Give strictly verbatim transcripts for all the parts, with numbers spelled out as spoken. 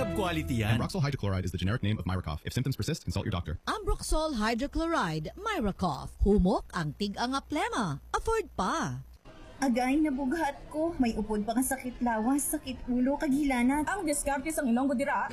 Unilab quality yan. Ambroxol hydrochloride is the generic name of Myracough. If symptoms persist, consult your doctor. Ambroxol hydrochloride, Myracough. Humok ang tig-anga plema. Afford pa. Agay, nabugat ko. May upod pa kang sakit lawas, sakit ulo, kaghilanat. Ang diskarte sa ilong ko dira.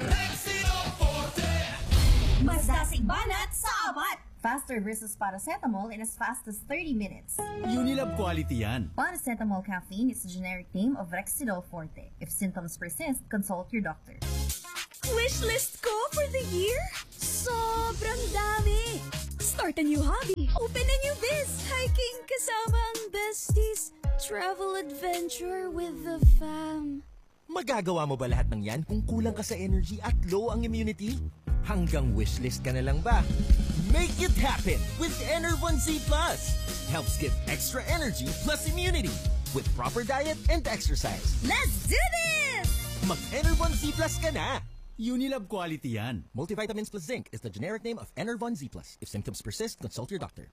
Mas dasig banat sa abat. Faster versus paracetamol in as fast as thirty minutes. Unilab quality yan. Paracetamol caffeine is the generic name of Rexidol Forte. If symptoms persist, consult your doctor. Wishlist ko for the year? Sobrang dami! Start a new hobby, open a new biz, hiking kasama ang besties, travel adventure with the fam. Magagawa mo ba lahat ng yan kung kulang ka sa energy at low ang immunity? Hanggang wishlist ka na lang ba? Make it happen with Enervon Z Plus. Helps give extra energy plus immunity with proper diet and exercise. Let's do this! Mag-Enervon Z Plus ka na! Unilab quality yan. Multivitamins plus zinc is the generic name of Enervon Z Plus. If symptoms persist, consult your doctor.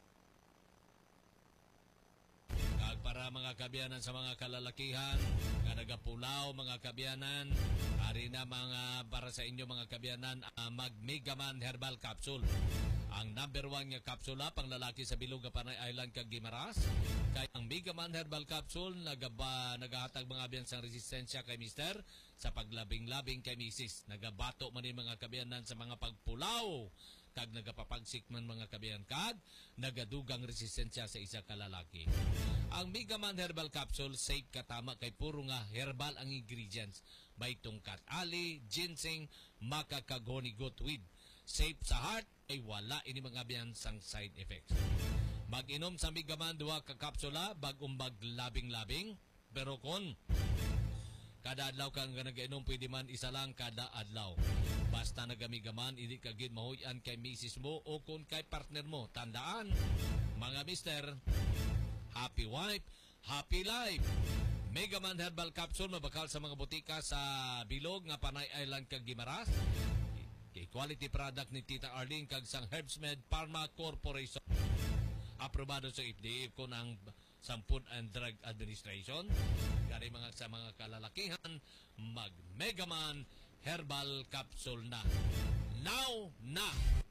Para mga kabyanan sa mga kalalakihan nga nagapulaw mga kabyanan, ari na mga para sa inyo mga kabyanan, uh, mag Megaman Herbal Capsule. Ang number one nga kapsula pang lalaki sa bilog nga Panay Island kag Guimaras. Kay ang Megaman Herbal Capsule nagaba nagahatag mga biyansang resistensya kay mister sa paglabing-labing kay misis. Nagabato man ni mga kabyanan sa mga pagpulaw kag nagapapagsik man mga kabayan kag nagadugang resistensya sa isa ka lalaki. Ang Megaman Herbal Capsule safe katama kay puro nga herbal ang ingredients. May tungkat ali, ginseng, maca kag honey goat weed. Safe sa heart ay wala ini mga biyansang side effects. Mag-inom sa Megaman duha ka kapsula bag-um bag labing-labing, pero kon kada adlaw kang nag-inom pwede man isa lang kada adlaw. Basta nagamigaman, hindi ka gid mahuyan kay misis mo o kung kay partner mo. Tandaan, mga mister, happy wife, happy life. Megaman Herbal Capsule mabakal sa mga butika sa bilog nga Panay Island kag Guimaras. Quality product ni Tita Arlene kag sang Herbsmed Pharma Corporation. Aprobado sa F D A ko ng sa Food and Drug Administration. Kaya mga sa mga kalalakihan, mag Megaman Herbal Capsule na. Now na!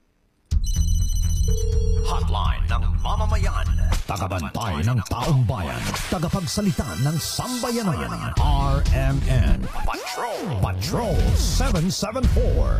Hotline ng mamamayan. Tagabantay ng taong bayan. Tagapagsalita ng sambayanan. R M N Patrol. Patrol seven seven four.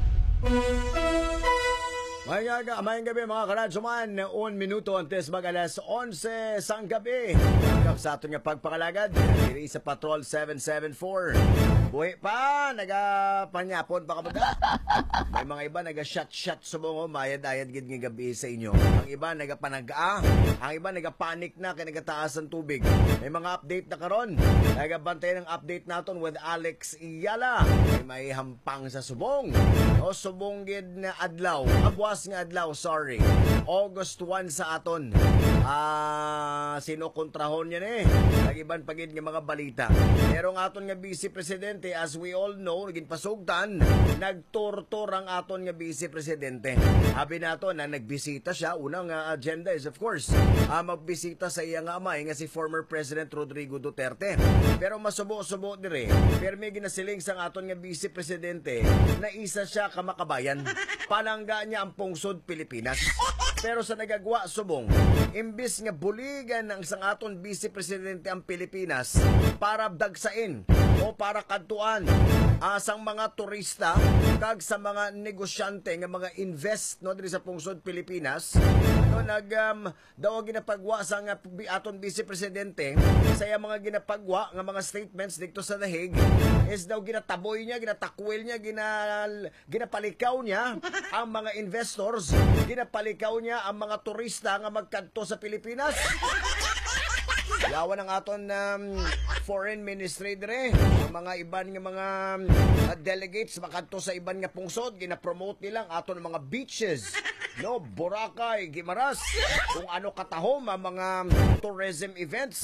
Mayang, mayang gabi mga karadyoman, un minuto antes mag alas onse sang gabi. Hanggang sa ato nga pagpakalagad, diri sa Patrol seven seven four. Buhi pa, nagapanyapon pa kabaga. May mga iba naga-shot-shot subong, mayad-ayad gid nga gabi sa inyo. Ang iba nagapanaga, ang iba nagapanik na kay nagataas ang tubig. May mga update na karon. Nagabantay ng update naton with Alex Iyala. May may hampang sa subong. O subong gid na adlaw. Abwas nga adlaw, sorry. August one sa aton. Ah, sino kontrahon niya eh. Nagiban pagid nga mga balita. Pero ang aton nga Vice Presidente, as we all know, naging pasugtan, nagtortor ang aton nga Vice Presidente. Habi nato na nagbisita siya. Unang uh, agenda is of course, uh, magbisita sa iyang amay nga si former President Rodrigo Duterte. Pero masubo-subo dire. Pero may ginasiling sa aton nga Vice Presidente na isa siya kamakabayan. Palangga niya ang pungsod Pilipinas. Pero sa nagagwa subong, imbis nga buligan ng sang aton Vice Presidente ang Pilipinas para dagsain o para kadtuan asang mga turista kag sa mga negosyante nga mga invest no diri sa pungsod Pilipinas, no nag um, daw ginapagwa sa nga aton Vice Presidente sa iya mga ginapagwa nga mga statements dito sa The Hague is daw ginataboy niya, ginatakwil niya, ginal, ginapalikaw niya ang mga investors, ginapalikaw niya ang mga turista nga magkadto sa Pilipinas. Yawan ang aton um, foreign ministry dire, mga iban nga mga uh, delegates makadto sa iban nga pungsod, gina-promote nilang aton mga beaches, no, Boracay, Guimaras, kung ano katahom ang mga tourism events,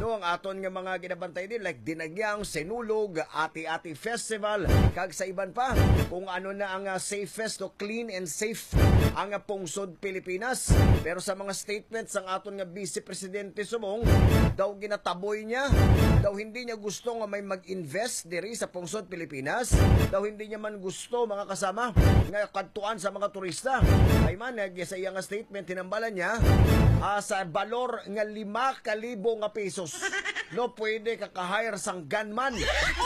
No, ang aton nga mga ginabantay din like Dinagyang, Senulog, Ati-Ati Festival, kag sa iban pa kung ano na ang uh, safest o clean and safe ang uh, pungsod Pilipinas. Pero sa mga statements ang aton nga Vice Presidente Subong, daw ginataboy niya, daw hindi niya gusto nga may mag-invest diri sa pungsod Pilipinas, daw hindi niya man gusto mga kasama nga kadtuan sa mga turista. Ay man, sa iyang statement, tinambalan niya uh, sa balor nga lima kalibo nga pesos. No, pwede kaka-hire sang gunman.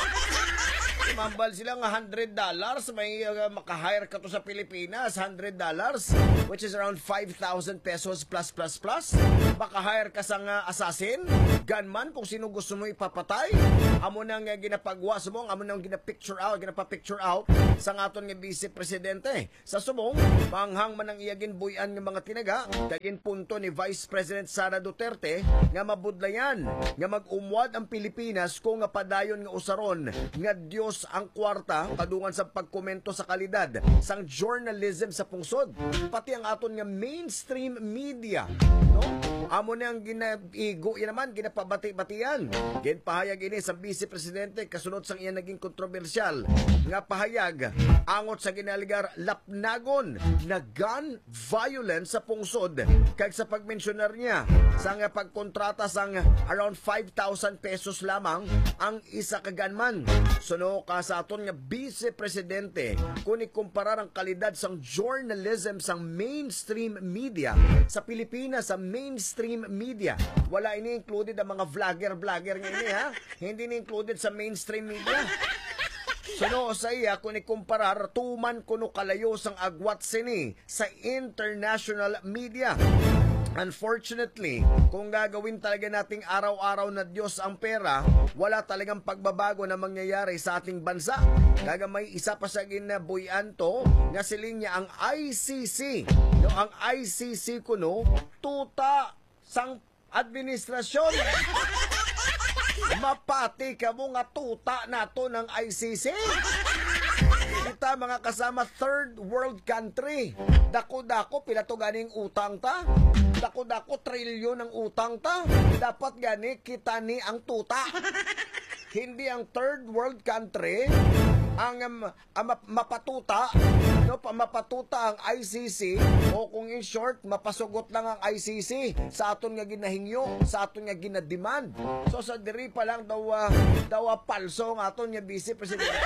Mambal sila nga one hundred dollars, may uh, maka-hire ka to sa Pilipinas, one hundred dollars, which is around five thousand pesos plus plus plus. Maka-hire ka sang uh, assassin, gunman, kung sino gusto mo ipapatay. Amo nang uh, ginapagwa subong, amo nang gina-picture out, ginapa-picture out sa aton nga Vice Presidente. Sa subong, manghang man ang iyagin buyan ng mga tinaga, kagin punto ni Vice President Sara Duterte nga mabudlayan, nga mag-umwad ang Pilipinas kung nga padayon nga usaron, nga Diyos ang kwarta kadungan sa pagkomento sa kalidad sang journalism sa pungsod, pati ang aton nga mainstream media, no? Amo na ang ginaigo yan naman, ginapabati-batian. Ginpahayag ini sa Vice Presidente kasunod sang iya naging kontrobersyal nga pahayag angot sa ginaligar lapnagon na gun violence sa pungsod, kag sa pagmensionar niya sang pagkontrata sang around five thousand pesos lamang ang isa ka gunman. Suno ka sa aton nga Vice Presidente kung ikumparar ang kalidad sang journalism sang mainstream media sa Pilipinas, sa mainstream media. Wala ini included ang mga vlogger-vlogger nga ini, ha? Hindi ni included sa mainstream media. Suno sa iya kung ikumparar tuman kuno kalayo sang agwat sini sa international media. Unfortunately, kung gagawin talaga nating araw-araw na Diyos ang pera, wala talagang pagbabago na mangyayari sa ating bansa. Kaga may isa pa sa ginabuyan to, nga siling niya ang I C C. No, ang I C C kuno, tuta sang administrasyon. Mapati ka mo nga tuta nato ng I C C. Kita mga kasama, third world country. Dako-dako, pila to ganing utang ta. Dako-dako, trilyon ang utang ta. Dapat gani, kita ni ang tuta. Hindi ang third world country ang um, um, mapatuta, no, mapatuta ang I C C, o kung in short, mapasugot lang ang I C C sa aton nga ginahingyo, sa aton nga ginademand. So sa diri pa lang daw, uh, daw uh, palso ang aton nga Vice Presidente.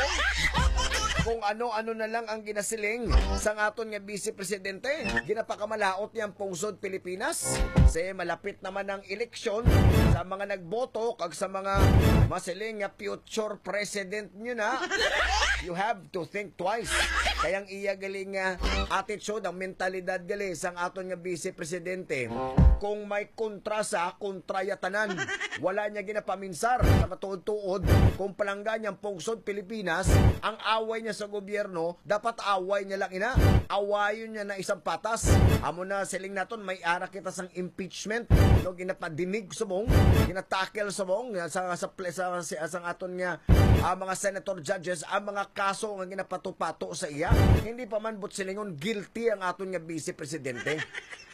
Kung ano-ano na lang ang ginasiling sa aton nga Vice Presidente, ginapakamalaot niyang pungsod Pilipinas. Kasi malapit naman ang eleksyon sa mga nagboto kag sa mga masiling nga future president nyo na. You have to think twice. Kayang iya galing nga attitude, ang mentalidad gali sang aton nga Vice Presidente. Kung may kontra sa kontrayatanan, wala niya ginapaminsar sa matuod-tuod. Kung palangga niyang pungsod Pilipinas, ang away niya sa gobyerno, dapat away niya lang ina. Awayon niya na isang patas. Amo na siling naton, may ara kita sang impeachment. No, ginapadinig subong, ginatakel subong sa sa sa, sa, sa aton nga ang mga senator judges, ang mga kaso nga ginapatupato sa iya. Hindi pa man but silingon guilty ang aton nga Vice Presidente.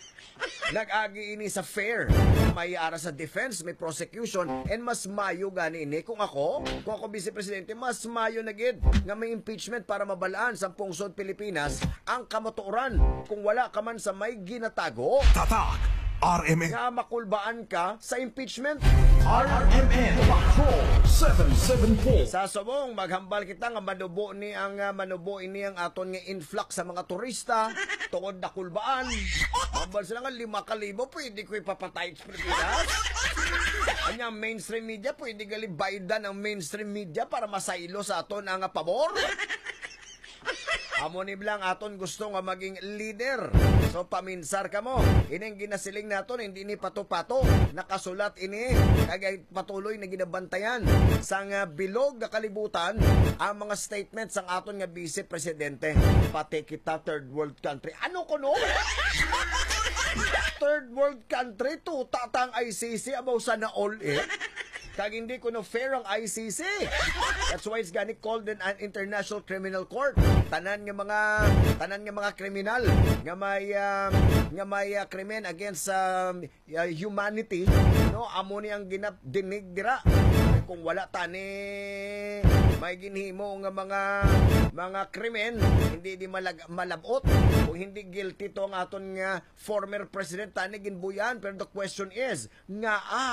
Nag-agi ini sa fair, may ara sa defense, may prosecution, and mas mayo gani ini. Kung ako, kung ako Vice Presidente, mas mayo na gid nga may impeachment para mabalaan sa pungsod Pilipinas ang kamatuoran kung wala ka man sa may ginatago. Tatak R M N. Nga makulbaan ka sa impeachment. R M N Patrol seven seven four. Sa subong maghambal kita nga manubo ni ang uh, manubo ini ang aton nga influx sa mga turista tungod na kulbaan. Hambal sila nga lima kalibo, pwede ko ipapatay sa Pilipinas. Kanya mainstream media, pwede gali baydan ang mainstream media para masaylo sa aton ang uh, pabor. Amo ni Blang aton gusto nga maging leader. So paminsar ka mo. Ining ginasiling naton hindi ni pato-pato. Nakasulat ini kagay patuloy na ginabantayan sang uh, bilog na kalibutan ang mga statements sang aton nga Vice Presidente. Pati kita third world country. Ano kuno? Third world country to tatang I C C abaw sana all eh. Kag hindi ko no fair ang I C C. That's why it's gani called an international criminal court. Tanan nga mga tanan nga mga kriminal nga may uh, nga may uh, krimen against um, uh, humanity, no, no amo ni ang ginap dinig dira kung wala tani may ginhimo nga mga mga krimen hindi di malag, malabot kung hindi guilty to ang aton nga former president tani ginbuyan pero the question is nga ah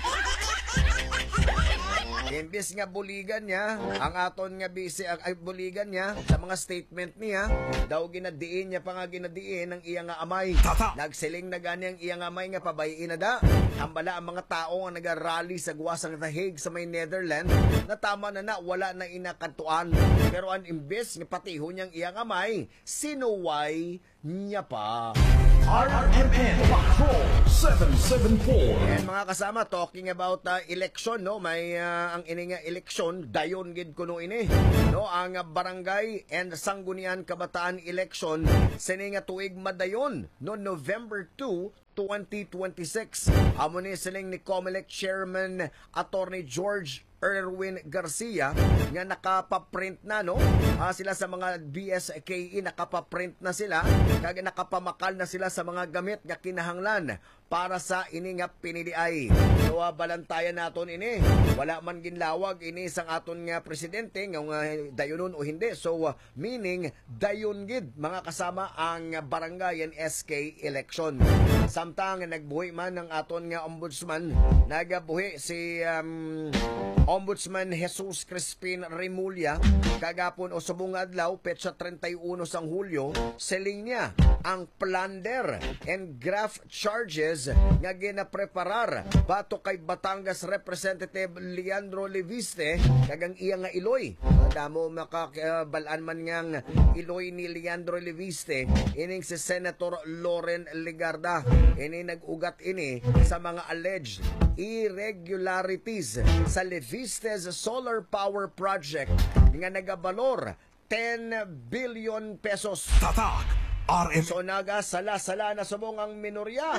imbis nga buligan niya ang aton nga bisi ay buligan niya sa mga statement niya daw ginadiin niya pa nga ginadiin ang iya nga amay nagsiling na gani ang iya nga amay nga pabayin na da hambala ang mga tao nga nagarally sa guwasang The Hague sa may Netherlands na tama na na wala na inakantuan pero ang imbis nga patiho niyang iya nga amay sinuway niya pa. R M N Patrol seven seven four. And mga kasama, talking about uh, election, no? May uh, ang ini nga election, dayon gid kuno ini. No, ang uh, barangay and Sangguniang Kabataan election sini nga tuig madayon no November two twenty twenty-six. Amo ni siling ni Comelec Chairman Attorney George Erwin Garcia nga nakapaprint na no ah, sila sa mga B S K E nakapaprint na sila kag nakapamakal na sila sa mga gamit nga kinahanglan para sa ini nga piniliay. So uh, balantayan naton ini wala man ginlawag ini sang aton nga presidente nga uh, dayonon o hindi. So uh, meaning dayon gid mga kasama ang barangay and S K election. Samtang nagbuhi man ng aton nga ombudsman nagabuhi si um, Ombudsman Jesus Crispin Remulla kagapon o subong adlaw petsa thirty-one sang Hulyo siling niya ang plunder and graft charges nga ginapreparar bato kay Batangas Representative Leandro Leviste kagang iya nga Iloy damo makabalaan man ngang Iloy ni Leandro Leviste ining si Senator Loren Legarda ini nag-ugat ini sa mga alleged irregularities sa Levistes Solar Power Project nga nagabalor ten billion pesos. Tatak R M N. So naga sala-sala na subong ang minorya.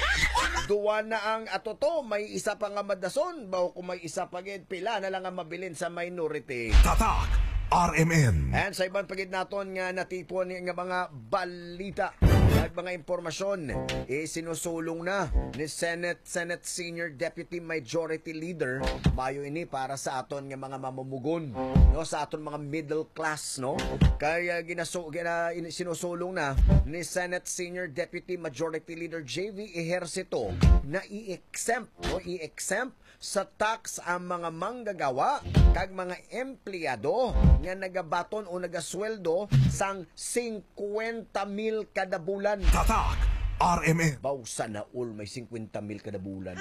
Duwa na ang atoto, may isa pa nga madason, baw kung may isa pa gid pila na lang ang mabilin sa minority. Tatak R M N. And sa ibang pagid naton nga natipon nga mga balita at mga impormasyon eh, sinusulong na ni Senate Senate Senior Deputy Majority Leader bayo ini para sa aton nga mga mamumugon no sa aton mga middle class no kaya ginaso gina, sinusulong na ni Senate Senior Deputy Majority Leader J V Ejercito na i-exempt o i-exempt sa tax ang mga manggagawa kag mga empleyado nga nagabaton o nagasweldo sang fifty mil kada bulan. Tatak R M N. Bawsa na all may fifty mil kada bulan.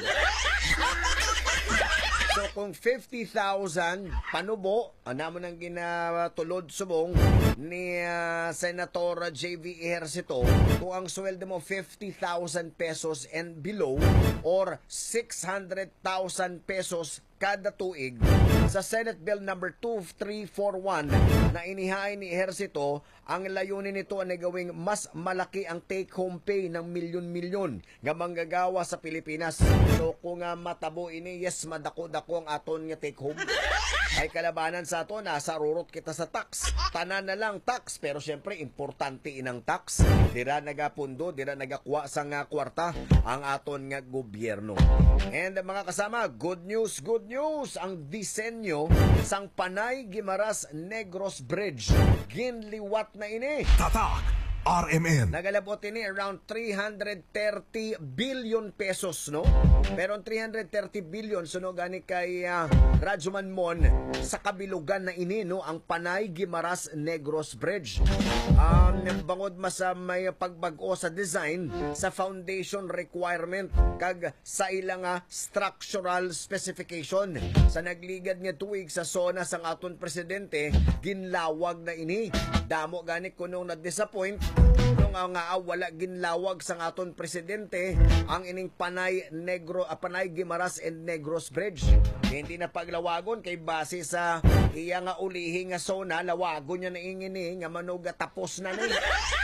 So kung fifty thousand panubo, ano mo nang ginatulod subong ni uh, Senator J V Ejercito, kung ang sweldo mo fifty thousand pesos and below or six hundred thousand pesos kada tuig sa Senate Bill number two three four one na inihain ni Ejercito, ang layunin nito ay gawing mas malaki ang take-home pay ng milyon-milyon nga manggagawa sa Pilipinas. So kung uh, matabo ini, yes, madako-dako ang aton nga take-home. Ay kalabanan sa ato, nasa rurot kita sa tax. Tanan na lang tax, pero syempre, importante inang tax. Dira nagapundo, dira nagakuha sa nga kwarta ang aton nga gobyerno. And uh, mga kasama, good news, good news! Ang disenyo sang Panay Guimaras Negros Bridge ginliwat na ini. Tatak R M N. Nagalabot ini around three hundred thirty billion pesos, no? Pero ang three hundred thirty billion suno gani kay uh, Radyoman Mon sa kabilugan na ini, no? Ang Panay Guimaras Negros Bridge. Um, bangod masa may pagbag-o sa design, sa foundation requirement, kag sa ilang uh, structural specification. Sa nagligad nga tuig sa zona sang aton presidente, ginlawag na ini. Damo gani kuno na-disappoint nung nga nga wala ginlawag sa aton presidente ang ining Panay Negro uh, Panay Guimaras and Negros Bridge. Hindi na paglawagon kay base sa iya nga ulihi nga zona, lawagon niya na ingini nga manuga tapos na ni.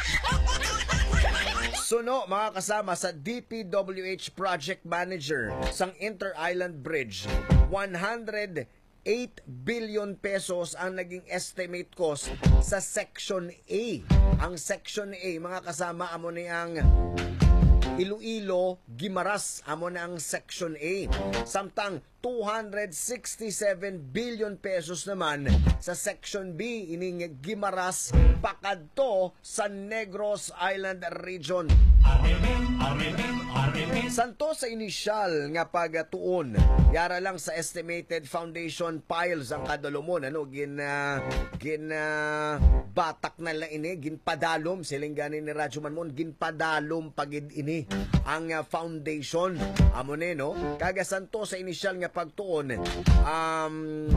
Suno mga kasama sa D P W H Project Manager sang Inter-Island Bridge, one hundred eight billion pesos ang naging estimate cost sa Section A. Ang Section A, mga kasama, amo ni ang Iloilo, Guimaras amo na ang Section A. Samtang two hundred sixty-seven billion pesos naman sa Section B ining Guimaras pakadto sa Negros Island Region. Santo sa inisyal nga pagatuon, yara lang sa estimated foundation piles ang kadalumon, ano, gin, uh, gin uh, batak na lang ini, ginpadalom, siling ganin ni Radyo Manmon, ginpadalom pagid ini ang uh, foundation. Amo ne, no? Kaga santo sa inisyal nga pagtuon, um,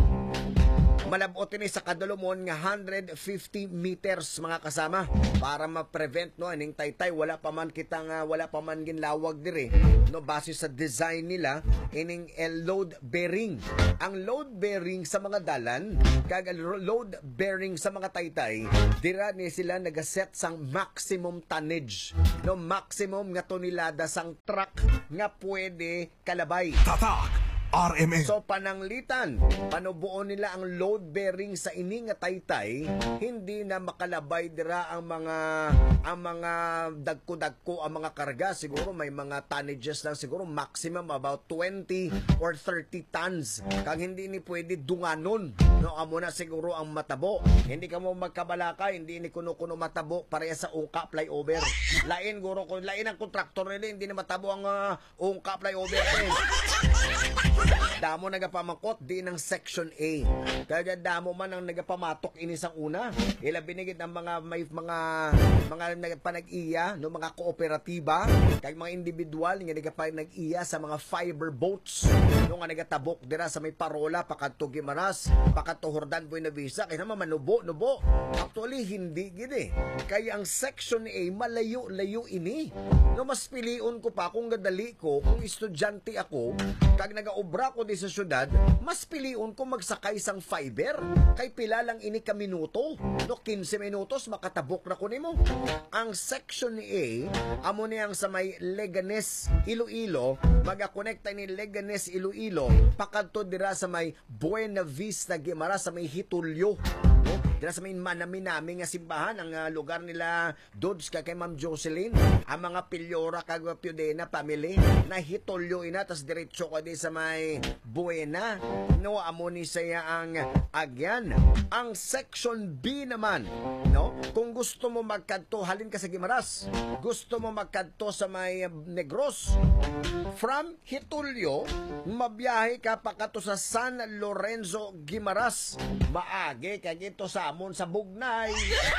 malabot ini sa kadalumon nga one hundred fifty meters mga kasama para ma-prevent no aning taytay wala pa man kita nga wala pa man ginlawag dire no base sa design nila ining el load bearing. Ang load bearing sa mga dalan kag load bearing sa mga taytay dira ni sila nagaset sang maximum tonnage no maximum nga tonelada sang truck nga pwede kalabay. Tatak R M N. So pananglitan, panubuon nila ang load bearing sa ini nga taytay, hindi na makalabay dira ang mga ang mga dagko-dagko ang mga karga. Siguro may mga tonnages lang, siguro maximum about twenty or thirty tons. Kag hindi ni pwede dunganon, no amo na siguro ang matabo. Hindi ka mo magkabalaka, hindi ni kuno-kuno matabo pareha sa ungka flyover. Lain guro ko, lain ang kontraktor nila, hindi na matabo ang uh, ungka flyover. Eh. Damo nagapamangkot di ng Section A. Kaya damo man ang nagapamatok inisang una. Ila binigit ang mga may mga mga nagpanag-iya no mga kooperatiba kay mga individual nga nagpanag-iya sa mga fiber boats no nga nagatabok dira sa may Parola pakadto Guimaras, pakadto Jordan Buenavista kay naman manubo nubo. Actually hindi gid eh. Kaya ang Section A malayo-layo ini. No mas piliun ko pa kung gadali ko kung estudyante ako kag nagaobra ko di sa syudad, mas piliun ko magsakay sang fiber. Kay pila lang ini ka minuto. No, fifteen minutos makatabok na ko nimo. Ang Section A, amo niyang sa may Leganes, Iloilo, magakonekta ni Leganes, Iloilo, pakadto dira sa may Buena Vista, Guimaras, sa may Hitulyo. No? Dira sa may manaminami nga simbahan, ang uh, lugar nila Dodge ka kay Ma'am Jocelyn, ang mga Pilyora kag Piodena family, na Hitulyo ina, tas diretso ka di sa may Buena, no, amo ni saya ang agyan. Ang Section B naman, no, kung gusto mo magkadto, halin ka sa Guimaras, gusto mo magkadto sa may Negros, from Hitulyo, mabiyahe ka pa kato sa San Lorenzo, Guimaras, maagi kag ito sa amon sa Bugnay.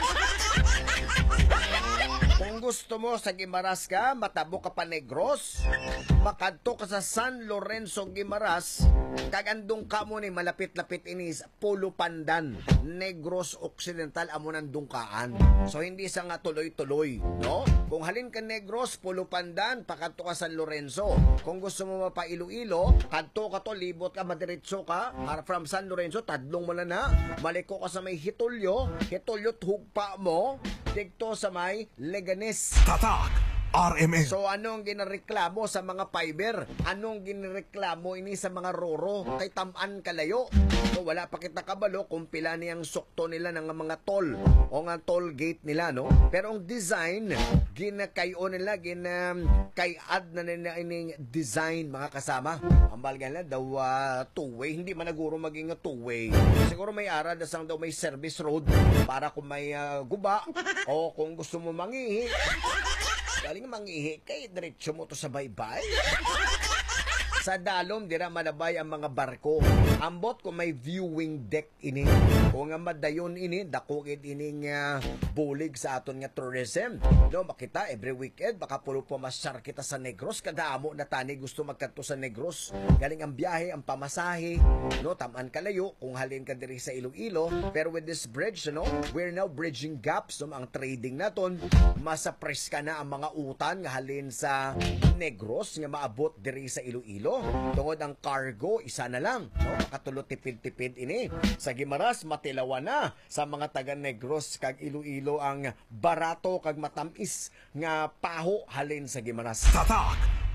Kung gusto mo sa Guimaras ka, matabo ka pa Negros, makadto ka sa San Lorenzo, Guimaras, kagandong ka mo ni malapit-lapit inis Pulo Pandan, Negros Occidental amo nang dungkaan. So hindi sa nga tuloy-tuloy, no? Kung halin ka Negros, Pulo Pandan, pakadto ka San Lorenzo. Kung gusto mo mapa Iloilo, kadto ka to libot ka madiretso ka from San Lorenzo, tadlong mo na na, maliko ka sa may Hitulyo, Hitulyo hugpa mo dito sa may Leganes. Tatak R M N. So anong ginareklamo sa mga fiber? Anong ginareklamo ini sa mga roro? Kay tamaan kalayo. So wala pa kita kabalo kung pila niyang sukto nila ng mga toll o nga toll gate nila, no? Pero ang design, ginakayo nila, ginakayad na nila ining design mga kasama. Ang balgan nila daw uh, two-way, hindi man naguro maging two-way. Siguro may ara na sang daw may service road para kung may uh, guba o kung gusto mo mangihi. Galing mangihi kay diretso mo to sa baybay. Sa dalom, dira malabay ang mga barko. Ambot kung may viewing deck ini. Kung nga madayon ini, dakugid ining uh, bulig sa aton nga tourism. No, makita every weekend, baka pulo pumasyar kita sa Negros. Kadamo na tani gusto magkanto sa Negros. Galing ang biyahe, ang pamasahe. No, tamaan kalayo kung halin ka diri sa Iloilo. Pero with this bridge, no, we're now bridging gaps. No, ang trading naton, masapres ka na ang mga utan nga halin sa Negros nga maabot diri sa Iloilo. Tungod ang cargo, isa na lang. No? Makatulot tipid-tipid ini. Sa Guimaras, matilawan na sa mga taga Negros kag Iloilo ang barato kag matamis nga paho halin sa Guimaras. Tatak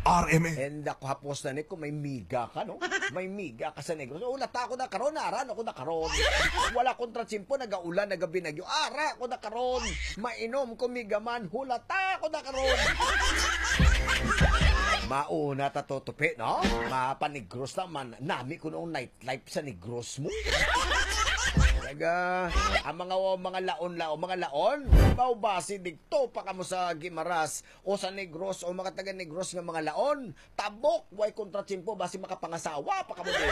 R M N. And ako hapos na ni ko, may miga ka, no? May miga ka sa negros. O, lata ako na karon, aran ako na karon. Wala kontratsimpo, nagaulan, nagabinagyo. Ara ako na karon. Mainom ko miga man, hulata ako na karon. Mauna tatotupi, no? Mapanigros naman. Nami ko noong nightlife sa negros mo. Taga, ang mga o, mga laon-laon, mga laon, baubasi digto pa kamo sa Gimaras o sa Negros o mga taga Negros nga mga laon, tabok, way kontratsimpo, basi makapangasawa pa kamo din.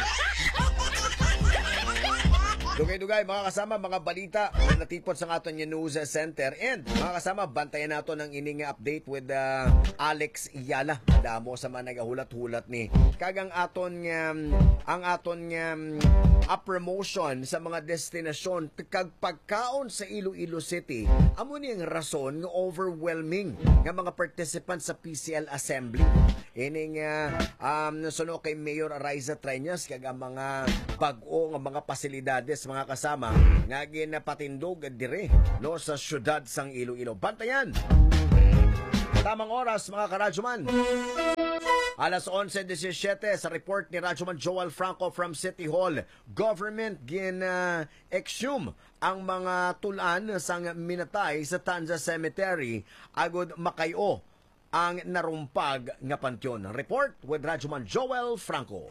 Dugay-dugay, mga kasama, mga balita na natipot sa aton yung news center. And mga kasama, bantayan nato ng ining update with uh, Alex Iyala. Damo sa mga nagahulat-hulat ni. Kagang aton um, ang aton um, a promotion sa mga destinasyon kag pagkaon sa Iloilo City. Amo ni ang rason ng overwhelming nga mga participants sa P C L Assembly. Ining uh, um, suno kay Mayor Ariza Treñas kag ang mga bag-o nga mga pasilidades mga kasama nga ginapatindog dire no sa syudad sang Iloilo. Bantayan. Tamang oras mga karadyoman. Alas eleven seventeen sa report ni Radyoman Joel Franco from City Hall. Government gin-exhume ang mga tulan sang minatay sa Tanza Cemetery agud makayo ang narumpag nga pantyon. Report with Radyoman Joel Franco.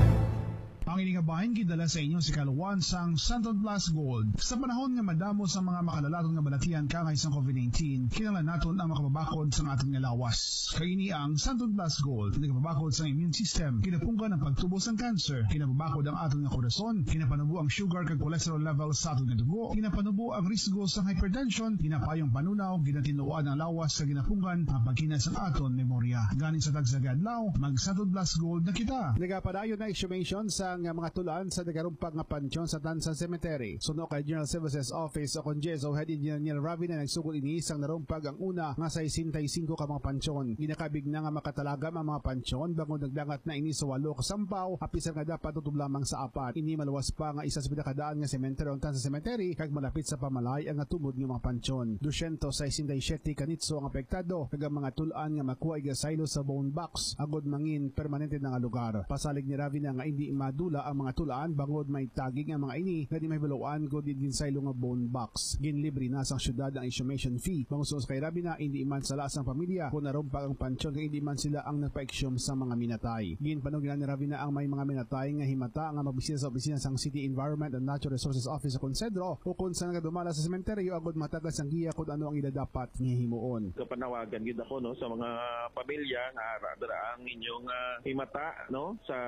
Ang iningabahin gidala sa inyo si Kaluwan sang Santon Plus Gold. Sa panahon nga madamo sa mga makalalaton nga balatian kangay sa COVID nineteen, kinahanglan naton ang makababakod sa aton nga lawas. Kaini ang Santon Plus Gold, nagababakod sa immune system, kinapungkan ang pagtubos ng cancer, kinababakod ang aton nga korason, kinapanubo ang sugar kag cholesterol level sa aton nga dugo, kinapanubo ang risgo sa hypertension, kinapayong panunaw, ginatinuan ang lawas sa ginapungkan, ang pagkinas sa aton memorya. Ganin sa tagsagadlaw, mag Santon Plus Gold na kita. Nagapadayon na exhumation sa nga mga tulaan sa nagarumpag nga pansyon sa Tanza Cemetery. Suno kay General Services Office o Congeso Head Engineer Neil Ravi na nagsugol ini isang narumpag ang una nga sa sixty-five ka mga pansyon. Ginakabig na nga makatalagam ang mga pansyon bago nagdangat na ini sa walo ka sampaw apisan nga dapat tutub lamang sa apat. Ini maluwas pa nga isa sa pinakadaan nga sementeryo ang Tanza Cemetery kag malapit sa pamalay ang natubod nga mga pansyon. two sixty-seven kanitso ang apektado kag ang mga tulaan nga makuha igasaylo sa bone box agod mangin permanente na nga lugar. Pasalig ni Ravi na nga hindi madu ang mga tulaan bangod may taging ang mga ini nga di may baluan go din ginsaylo nga bone box. Ginlibre na sang syudad ang exhumation fee. Bangusos kay Rabi na hindi man sala sang pamilya kung narumpag ang pansyon kay hindi man sila ang nagpa-exhume sa mga minatay. Ginpanog ni Rabi na ang may mga minatay nga himata nga magbisita sa opisina sang City Environment and Natural Resources Office sa Consedro o kung saan nagadumala sa sementeryo agod matagas ang giya kung ano ang idadapat nga himuon. Kapanawagan gid ako no sa mga pamilya nga ara ang inyong uh, himata no sa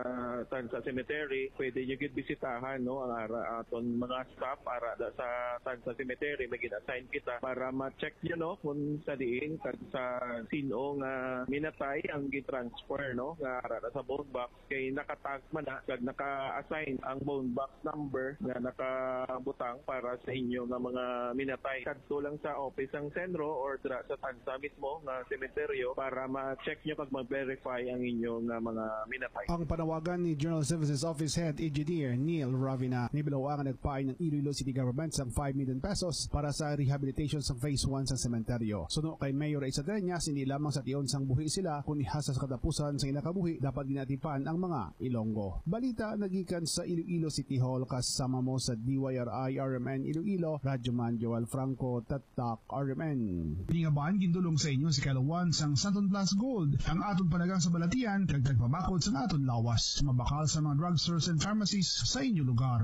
Tanza Cemetery, pwede nyo gid bisitahan no ang ara aton mga staff para da sa Tanza Cemetery magin assign kita para ma-check nyo no kung sa diin kag sa sino nga minatay ang gi-transfer no nga ara sa bone box kay nakatag man na kag naka-assign ang bone box number nga nakabutang para sa inyo nga mga minatay kadto lang sa office ang Senro or dra sa Tanza mismo nga sementeryo para ma-check nyo kag ma-verify ang inyo nga mga minatay. Ang panawagan ni General Services Office Head Engineer Neil Ravina nibilaw ang nagpain ng Iloilo City Government sa five million pesos para sa rehabilitation sa phase one sa sementeryo. Suno kay Mayor Isa Treñas, hindi lamang sa tiyon sang buhi sila kundi hasa sa katapusan sa ilang kabuhi dapat ginatipan ang mga Ilonggo. Balita nagikan sa Iloilo City Hall kasama mo sa D Y R I R M N Iloilo, Radyoman Joel Franco, Tatak R M N. Piningabaan gindulong sa inyo si Kaluwan sang Santon Plus Gold. Ang aton panagang sa balatian kag tagpabakod sa aton lawas. Mabakal sa mga drugstores and pharmacies sa inyong lugar.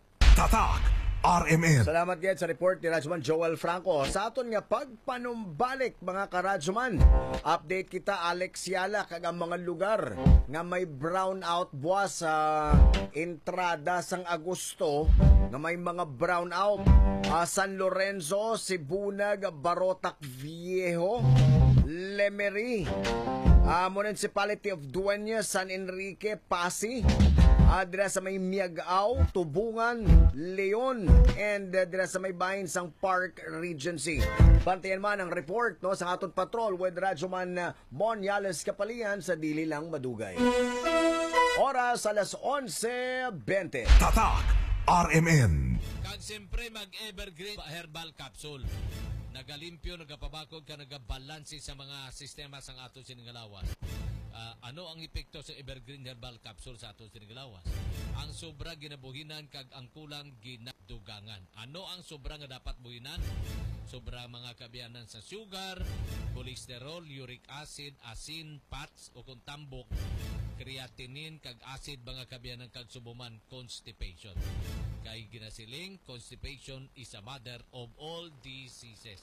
Tatak R M N. Salamat gid sa report ni Radyoman Joel Franco. Sa aton nga pagpanumbalik mga karadyoman. Update kita Alex Yala kag ang mga lugar nga may brownout buwas sa entrada sang Agosto nga may mga brownout. Uh, San Lorenzo, Sibunag, Barotac Viejo, Lemery, uh, Municipality of Dueñas, San Enrique, Pasig, adra sa may Miagao, Tubungan, Leon, and uh, adra sa may bahin sang Park Regency. Bantayan man ang report no sa aton patrol with Radyoman uh, Monyales Kapalian sa dili lang madugay. Oras alas eleven twenty. Tatak R M N. Kag siyempre mag-evergreen herbal capsule. nagalimpyo, nagapabakod ka, nagabalansi sa mga sistema sa ato siningalawas. Uh, ano ang epekto sa Evergreen Herbal Capsule sa ato siningalawas? Ang sobra ginabuhinan kag ang kulang ginadugangan. Ano ang sobra nga dapat buhinan? Sobra mga kabiyanan sa sugar, cholesterol, uric acid, asin, fats o kung tambok, creatinine kag acid mga kabiyanan kag subuman constipation. Kay ginasiling, constipation is a mother of all diseases.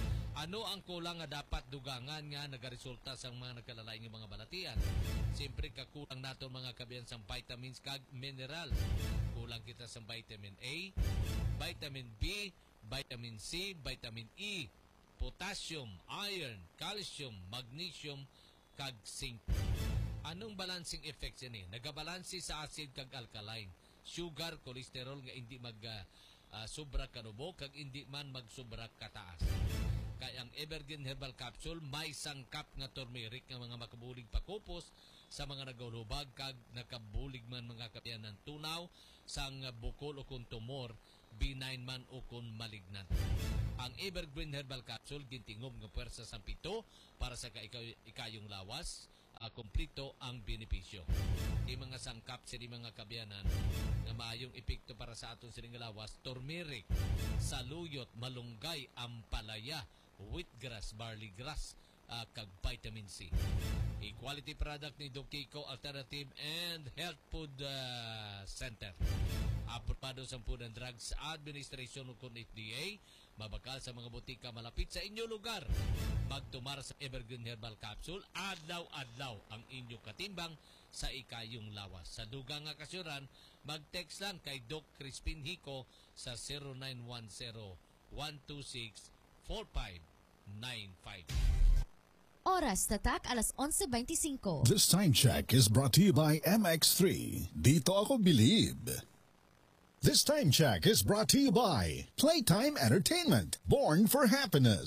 Ano ang kulang nga dapat dugangan nga nagaresulta sa mga nagkalalain ng mga balatian? Siyempre kakulang nato mga kabiyanan sa vitamins kag mineral. Kulang kita sa vitamin A, vitamin B, vitamin C, vitamin E, potassium, iron, calcium, magnesium, kag zinc. Anong balancing effects ini? Nagabalansi sa acid kag alkaline, sugar, cholesterol nga hindi mag uh, uh, sobra kanubo kag hindi man magsobra kataas. Kaya ang Evergreen Herbal Capsule may sangkap nga turmeric nga mga makabulig pakupos sa mga nagulubag kag nakabulig man mga kapiyanan tunaw sang bukol o kung tumor, benign man o kung malignant. Ang Evergreen Herbal Capsule gintingog nga puwersa sa pito para sa ikayong lawas, uh, kumplito ang benepisyo. Di mga sangkap sini mga kabiyanan na maayong epekto para sa aton sining lawas, turmeric, saluyot, malunggay, ampalaya, wheatgrass, barley grass, uh, kag vitamin C. A-quality product ni Doc Kiko Alternative and Health Food uh, Center. Aprobado sa Food and Drugs Administration o kung F D A, mabakal sa mga butika malapit sa inyo lugar. Magtumar sa Evergreen Herbal Capsule, adlaw-adlaw ang inyong katimbang sa ikayong lawas. Sa dugang nga kasyuran, mag-text lang kay Doc Crispin Hico sa zero nine one zero, one two six, four five nine five. Oras tatak alas onse veinticinco. This time check is brought to you by M X three. Dito ako believe. This time check is brought to you by Playtime Entertainment. Born for happiness.